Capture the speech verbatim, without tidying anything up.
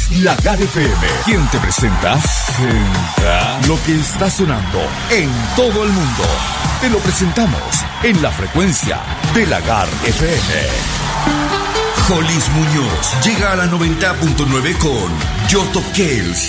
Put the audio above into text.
Lagar F M, quien te presenta, presenta lo que está sonando en todo el mundo. Te lo presentamos en la frecuencia de Lagar F M. Jolis Muñoz llega a la noventa punto nueve con Yo Toqué el